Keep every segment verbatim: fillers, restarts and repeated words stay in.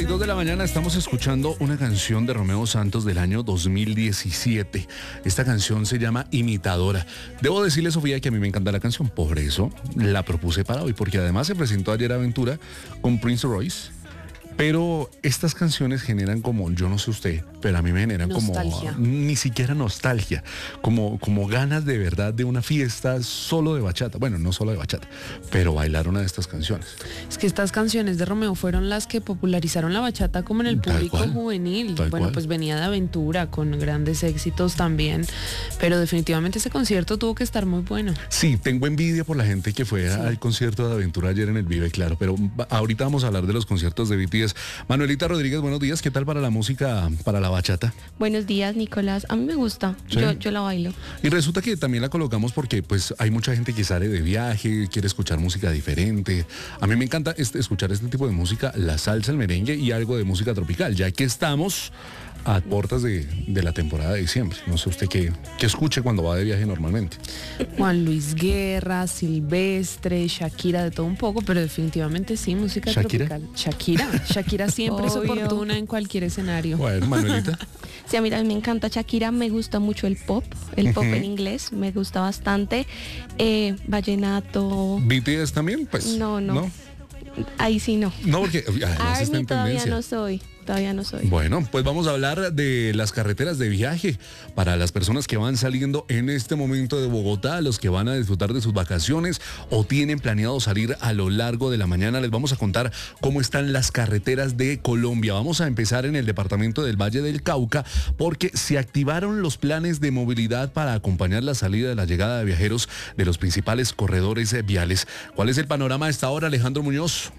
treinta y dos de la mañana estamos escuchando una canción de Romeo Santos del año dos mil diecisiete. Esta canción se llama Imitadora. Debo decirle, Sofía, que a mí me encanta la canción, por eso la propuse para hoy, porque además se presentó ayer Aventura con Prince Royce. Pero estas canciones generan como, yo no sé usted, pero a mí me generan nostalgia. como, ni siquiera nostalgia, como, como ganas de verdad de una fiesta solo de bachata. Bueno, no solo de bachata, pero bailar una de estas canciones. Es que estas canciones de Romeo fueron las que popularizaron la bachata como en el Tal público cual, juvenil. tal Bueno, cual. pues venía de Aventura con grandes éxitos también, pero definitivamente ese concierto tuvo que estar muy bueno. Sí, tengo envidia por la gente que fue al concierto de Aventura ayer en el Vive, claro, pero va- ahorita vamos a hablar de los conciertos de B T S. Manuelita Rodríguez, buenos días, ¿qué tal para la música, para la bachata? Buenos días, Nicolás. A mí me gusta. ¿Sí? Yo, yo la bailo. Y resulta que también la colocamos porque pues hay mucha gente que sale de viaje, quiere escuchar música diferente. A mí me encanta este, escuchar este tipo de música, la salsa, el merengue y algo de música tropical, ya que estamos a puertas de, de la temporada de diciembre. No sé usted qué, qué escuche cuando va de viaje normalmente. Juan Luis Guerra, Silvestre, Shakira, de todo un poco, pero definitivamente sí, música ¿Shakira? tropical. Shakira. Shakira siempre es Obvio. oportuna en cualquier escenario. Bueno, Manuelita. Sí, a mí también me encanta Shakira. Me gusta mucho el pop. El pop Ujú. en inglés. Me gusta bastante. Eh, vallenato. B T S también, pues. No, no. Ahí sí no. No, porque además está Army en todavía tendencia. no soy. Todavía no soy. Bueno, pues vamos a hablar de las carreteras de viaje para las personas que van saliendo en este momento de Bogotá, los que van a disfrutar de sus vacaciones o tienen planeado salir a lo largo de la mañana. Les vamos a contar cómo están las carreteras de Colombia. Vamos a empezar en el departamento del Valle del Cauca porque se activaron los planes de movilidad para acompañar la salida de la llegada de viajeros de los principales corredores eh, viales. ¿Cuál es el panorama a esta hora, Alejandro Muñoz?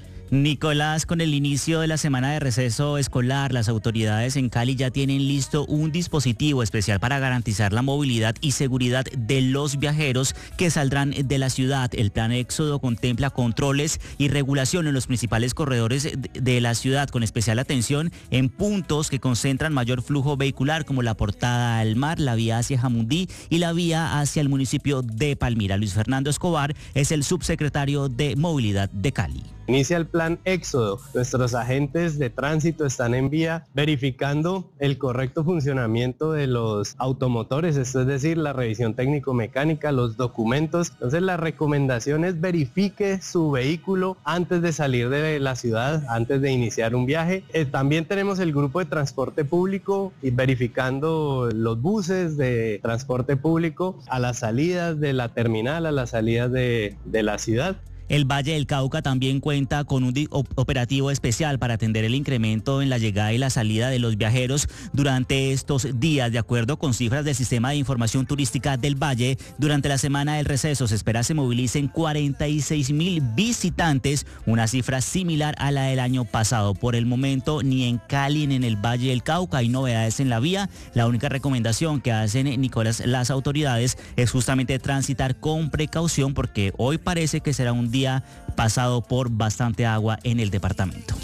Nicolás, con el inicio de la semana de receso escolar, las autoridades en Cali ya tienen listo un dispositivo especial para garantizar la movilidad y seguridad de los viajeros que saldrán de la ciudad. El plan Éxodo contempla controles y regulación en los principales corredores de la ciudad, con especial atención en puntos que concentran mayor flujo vehicular, como la Portada al Mar, la vía hacia Jamundí y la vía hacia el municipio de Palmira. Luis Fernando Escobar es el subsecretario de Movilidad de Cali. Inicia el plan Éxodo. Nuestros agentes de tránsito están en vía verificando el correcto funcionamiento de los automotores, esto es decir, la revisión técnico-mecánica, los documentos. Entonces la recomendación es verifique su vehículo antes de salir de la ciudad, antes de iniciar un viaje. Eh, también tenemos el grupo de transporte público y verificando los buses de transporte público a las salidas de la terminal, a las salidas de, de la ciudad. El Valle del Cauca también cuenta con un di- op- operativo especial para atender el incremento en la llegada y la salida de los viajeros durante estos días. De acuerdo con cifras del Sistema de Información Turística del Valle, durante la semana del receso se espera se movilicen cuarenta y seis mil visitantes, una cifra similar a la del año pasado. Por el momento, ni en Cali ni en el Valle del Cauca hay novedades en la vía. La única recomendación que hacen, Nicolás, las autoridades es justamente transitar con precaución, porque hoy parece que será un día pasado por bastante agua en el departamento.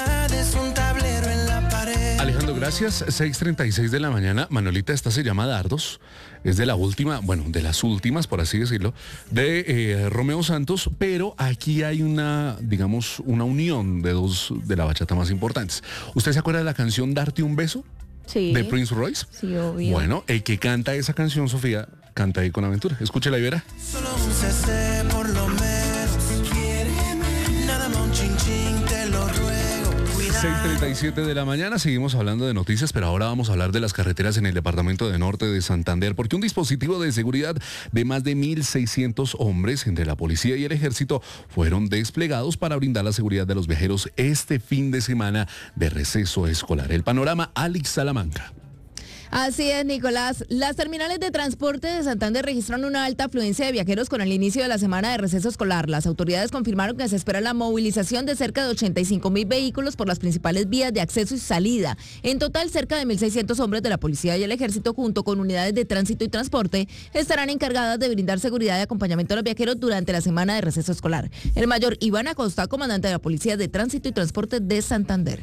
Alejandro, gracias. seis treinta y seis de la mañana. Manuelita, esta se llama Dardos. Es de la última, bueno, de las últimas, por así decirlo, de eh, Romeo Santos, pero aquí hay una, digamos, una unión de dos de la bachata más importantes. ¿Usted se acuerda de la canción Darte un beso? Sí. De Prince Royce. Sí, obvio. Bueno, el que canta esa canción, Sofía, canta ahí con Aventura. Escúchela y verá. Solo un C C por lo menos. Quiéreme, nada más un chin chin, te lo ruego. Cuidado. seis treinta y siete de la mañana, seguimos hablando de noticias, pero ahora vamos a hablar de las carreteras en el departamento de Norte de Santander, porque un dispositivo de seguridad de más de mil seiscientos hombres entre la policía y el ejército fueron desplegados para brindar la seguridad de los viajeros este fin de semana de receso escolar. El panorama, Alex Salamanca. Así es, Nicolás. Las terminales de transporte de Santander registraron una alta afluencia de viajeros con el inicio de la semana de receso escolar. Las autoridades confirmaron que se espera la movilización de cerca de ochenta y cinco mil vehículos por las principales vías de acceso y salida. En total, cerca de mil seiscientos hombres de la policía y el ejército, junto con unidades de tránsito y transporte, estarán encargadas de brindar seguridad y acompañamiento a los viajeros durante la semana de receso escolar. El mayor Iván Acosta, comandante de la Policía de Tránsito y Transporte de Santander.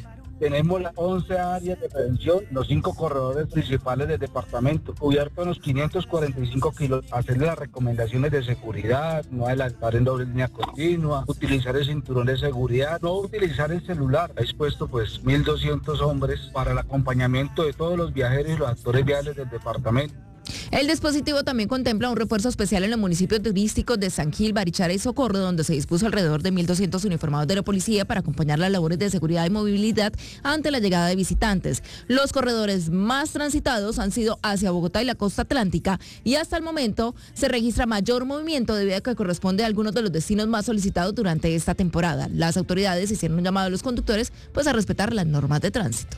tenemos las once áreas de prevención, los cinco corredores principales del departamento, cubiertos los quinientos cuarenta y cinco kilos, hacerle las recomendaciones de seguridad, no adelantar en doble línea continua, utilizar el cinturón de seguridad, no utilizar el celular. Ha expuesto pues mil doscientos hombres para el acompañamiento de todos los viajeros y los actores viales del departamento. El dispositivo también contempla un refuerzo especial en los municipios turísticos de San Gil, Barichara y Socorro, donde se dispuso alrededor de mil doscientos uniformados de la policía para acompañar las labores de seguridad y movilidad ante la llegada de visitantes. Los corredores más transitados han sido hacia Bogotá y la costa atlántica y hasta el momento se registra mayor movimiento debido a que corresponde a algunos de los destinos más solicitados durante esta temporada. Las autoridades hicieron un llamado a los conductores pues a respetar las normas de tránsito.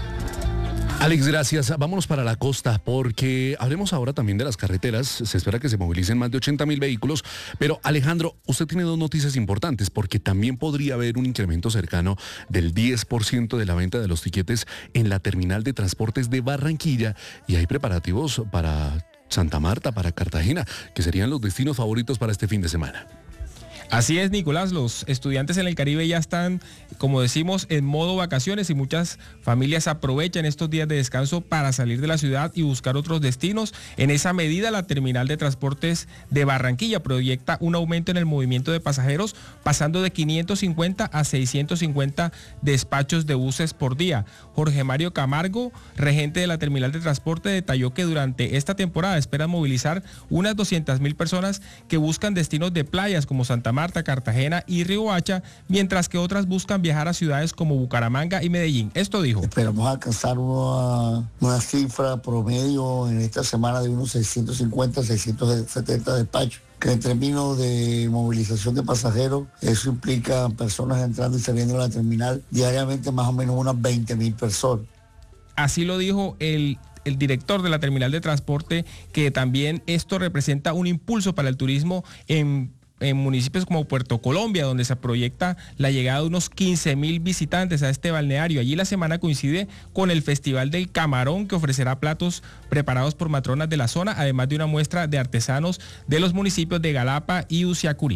Alex, gracias. Vámonos para la costa porque hablemos ahora también de las carreteras. Se espera que se movilicen más de ochenta mil vehículos, pero Alejandro, usted tiene dos noticias importantes porque también podría haber un incremento cercano del diez por ciento de la venta de los tiquetes en la terminal de transportes de Barranquilla y hay preparativos para Santa Marta, para Cartagena, que serían los destinos favoritos para este fin de semana. Así es, Nicolás, los estudiantes en el Caribe ya están, como decimos, en modo vacaciones y muchas familias aprovechan estos días de descanso para salir de la ciudad y buscar otros destinos. En esa medida, la terminal de transportes de Barranquilla proyecta un aumento en el movimiento de pasajeros, pasando de quinientos cincuenta a seiscientos cincuenta despachos de buses por día. Jorge Mario Camargo, regente de la terminal de transporte, detalló que durante esta temporada esperan movilizar unas doscientas mil personas que buscan destinos de playas como Santa Marta, Cartagena y Riohacha, mientras que otras buscan viajar a ciudades como Bucaramanga y Medellín. Esto dijo. Esperamos alcanzar una, una cifra promedio en esta semana de unos seiscientos cincuenta, seiscientos setenta despachos, que en términos de movilización de pasajeros, eso implica personas entrando y saliendo de la terminal diariamente más o menos unas veinte mil personas. Así lo dijo el el director de la terminal de transporte, que también esto representa un impulso para el turismo en en municipios como Puerto Colombia, donde se proyecta la llegada de unos quince mil visitantes a este balneario. Allí la semana coincide con el Festival del Camarón, que ofrecerá platos preparados por matronas de la zona, además de una muestra de artesanos de los municipios de Galapa y Uciacurí.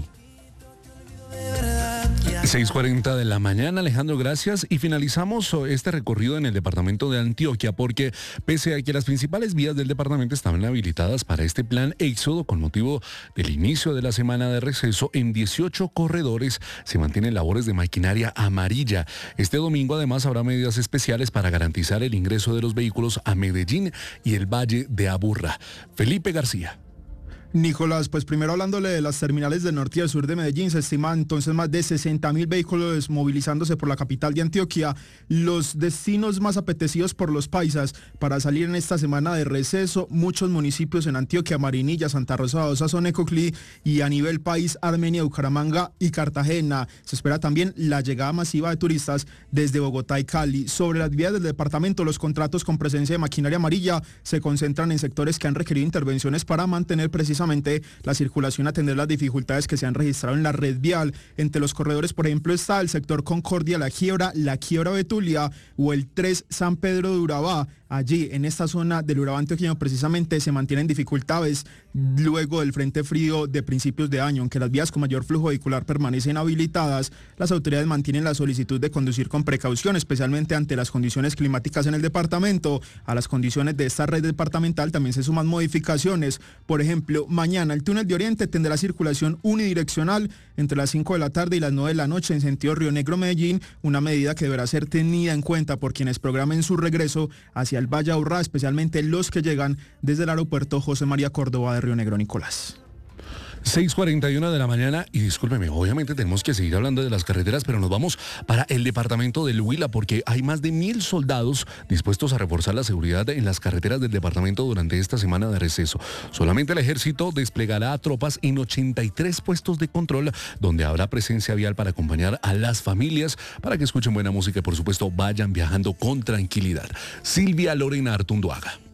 seis cuarenta de la mañana, Alejandro, gracias. Y finalizamos este recorrido en el departamento de Antioquia porque pese a que las principales vías del departamento estaban habilitadas para este plan éxodo con motivo del inicio de la semana de receso, en dieciocho corredores se mantienen labores de maquinaria amarilla. Este domingo además habrá medidas especiales para garantizar el ingreso de los vehículos a Medellín y el Valle de Aburrá. Felipe García. Nicolás, pues primero hablándole de las terminales del norte y del sur de Medellín, se estima entonces más de sesenta mil vehículos movilizándose por la capital de Antioquia, los destinos más apetecidos por los paisas para salir en esta semana de receso. Muchos municipios en Antioquia, Marinilla, Santa Rosa de Osa, Sonecoclí y a nivel país, Armenia, Bucaramanga y Cartagena. Se espera también la llegada masiva de turistas desde Bogotá y Cali. Sobre las vías del departamento, los contratos con presencia de maquinaria amarilla se concentran en sectores que han requerido intervenciones para mantener precisamente la circulación, atender las dificultades que se han registrado en la red vial. Entre los corredores, por ejemplo, está el sector Concordia, La Quiebra, La Quiebra Betulia o el tres San Pedro de Urabá. Allí, en esta zona del Urabá antioqueño, precisamente se mantienen dificultades luego del frente frío de principios de año. Aunque las vías con mayor flujo vehicular permanecen habilitadas, las autoridades mantienen la solicitud de conducir con precaución, especialmente ante las condiciones climáticas en el departamento. A las condiciones de esta red departamental también se suman modificaciones. Por ejemplo, mañana el túnel de Oriente tendrá circulación unidireccional entre las cinco de la tarde y las nueve de la noche en sentido Río Negro-Medellín, una medida que deberá ser tenida en cuenta por quienes programen su regreso hacia el Valle de Aburrá, especialmente los que llegan desde el aeropuerto José María Córdoba de Río Negro. Nicolás. seis cuarenta y uno de la mañana y discúlpeme, obviamente tenemos que seguir hablando de las carreteras, pero nos vamos para el departamento del Huila porque hay más de mil soldados dispuestos a reforzar la seguridad en las carreteras del departamento durante esta semana de receso. Solamente el ejército desplegará a tropas en ochenta y tres puestos de control donde habrá presencia vial para acompañar a las familias para que escuchen buena música y por supuesto vayan viajando con tranquilidad. Silvia Lorena Artunduaga.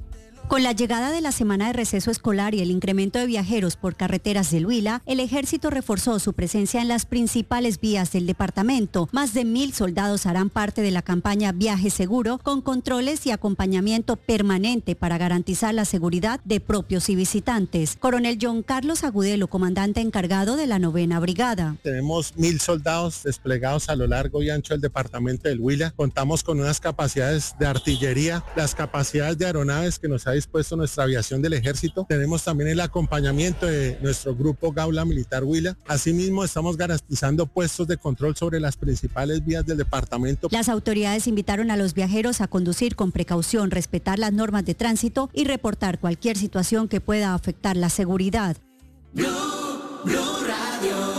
Con la llegada de la semana de receso escolar y el incremento de viajeros por carreteras del Huila, el ejército reforzó su presencia en las principales vías del departamento. Más de mil soldados harán parte de la campaña Viaje Seguro, con controles y acompañamiento permanente para garantizar la seguridad de propios y visitantes. Coronel John Carlos Agudelo, comandante encargado de la novena brigada. Tenemos mil soldados desplegados a lo largo y ancho del departamento del Huila. Contamos con unas capacidades de artillería, las capacidades de aeronaves que nos ha dispuesto nuestra aviación del ejército. Tenemos también el acompañamiento de nuestro grupo Gaula Militar Huila. Asimismo, estamos garantizando puestos de control sobre las principales vías del departamento. Las autoridades invitaron a los viajeros a conducir con precaución, respetar las normas de tránsito y reportar cualquier situación que pueda afectar la seguridad. Blue, Blue Radio.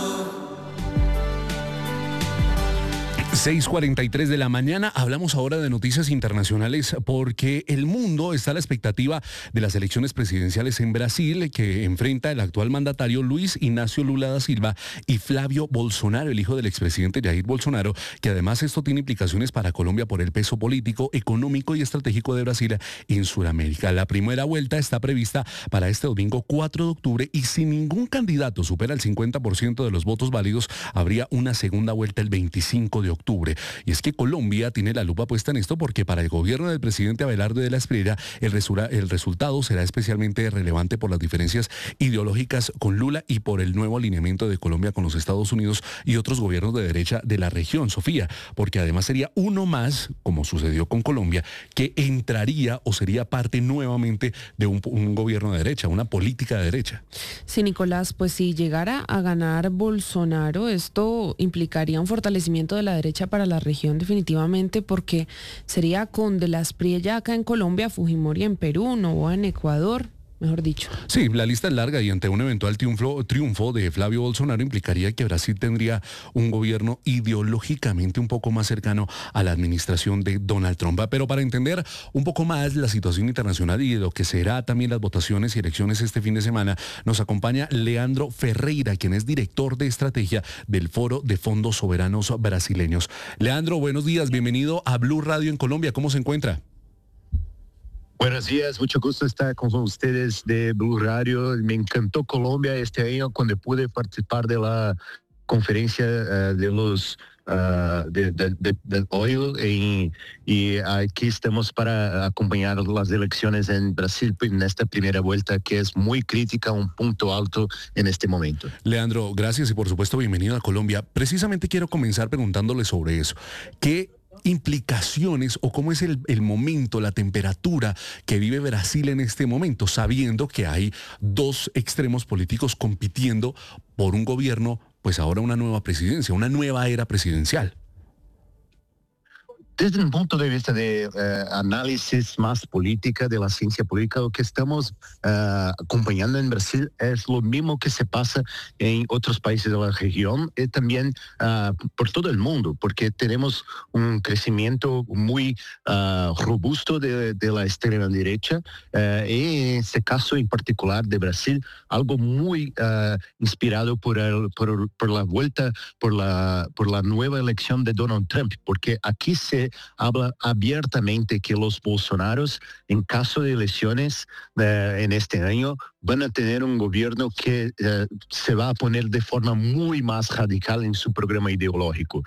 seis cuarenta y tres de la mañana, hablamos ahora de noticias internacionales porque el mundo está a la expectativa de las elecciones presidenciales en Brasil que enfrenta el actual mandatario Luis Ignacio Lula da Silva y Flavio Bolsonaro, el hijo del expresidente Jair Bolsonaro, que además esto tiene implicaciones para Colombia por el peso político, económico y estratégico de Brasil en Sudamérica. La primera vuelta está prevista para este domingo cuatro de octubre y si ningún candidato supera el cincuenta por ciento de los votos válidos, habría una segunda vuelta el veinticinco de octubre. Y es que Colombia tiene la lupa puesta en esto porque para el gobierno del presidente Abelardo de la Espriella el, resura, el resultado será especialmente relevante por las diferencias ideológicas con Lula y por el nuevo alineamiento de Colombia con los Estados Unidos y otros gobiernos de derecha de la región, Sofía, porque además sería uno más, como sucedió con Colombia, que entraría o sería parte nuevamente de un, un gobierno de derecha, una política de derecha. Sí, Nicolás, pues si llegara a ganar Bolsonaro, esto implicaría un fortalecimiento de la derecha para la región definitivamente, porque sería con De la Espriella acá en Colombia, Fujimori en Perú, Noboa en Ecuador, mejor dicho. Sí, la lista es larga y ante un eventual triunfo, triunfo de Flavio Bolsonaro implicaría que Brasil tendría un gobierno ideológicamente un poco más cercano a la administración de Donald Trump. Pero para entender un poco más la situación internacional y de lo que será también las votaciones y elecciones este fin de semana, nos acompaña Leandro Ferreira, quien es director de estrategia del Foro de Fondos Soberanos Brasileños. Leandro, buenos días, bienvenido a Blue Radio en Colombia, ¿cómo se encuentra? Buenos días, mucho gusto estar con ustedes de Blue Radio. Me encantó Colombia este año cuando pude participar de la conferencia uh, de los uh, de, de, de, de oil y, y aquí estamos para acompañar las elecciones en Brasil en esta primera vuelta que es muy crítica, un punto alto en este momento. Leandro, gracias y por supuesto bienvenido a Colombia. Precisamente quiero comenzar preguntándole sobre eso. ¿Qué implicaciones o cómo es el, el momento, la temperatura que vive Brasil en este momento, sabiendo que hay dos extremos políticos compitiendo por un gobierno, pues ahora una nueva presidencia, una nueva era presidencial? Desde un punto de vista de uh, análisis más política, de la ciencia política, lo que estamos uh, acompañando en Brasil es lo mismo que se pasa en otros países de la región y también uh, por todo el mundo, porque tenemos un crecimiento muy uh, robusto de, de la extrema derecha uh, y en este caso en particular de Brasil, algo muy uh, inspirado por, el, por, por la vuelta, por la, por la nueva elección de Donald Trump, porque aquí se habla abiertamente que los Bolsonaros, en caso de elecciones eh, en este año, van a tener un gobierno que eh, se va a poner de forma muy más radical en su programa ideológico.